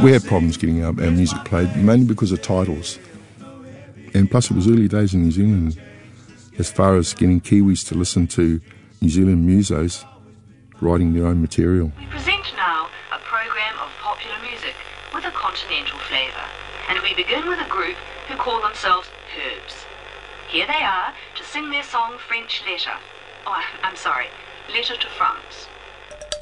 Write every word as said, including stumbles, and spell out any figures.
we had problems getting our, our music played, mainly because of titles. And plus it was early days in New Zealand, as far as getting Kiwis to listen to New Zealand musos writing their own material. We present now a program of popular music with a continental flavour. And we begin with a group who call themselves Herbs. Here they are to sing their song French Letter. Oh, I'm sorry, Letter to France.